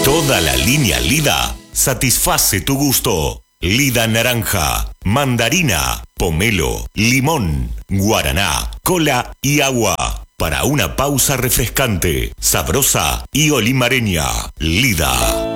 Toda la línea Lida satisface tu gusto. Lida naranja, mandarina, pomelo, limón, guaraná, cola y agua. Para una pausa refrescante, sabrosa y olimareña. Lida.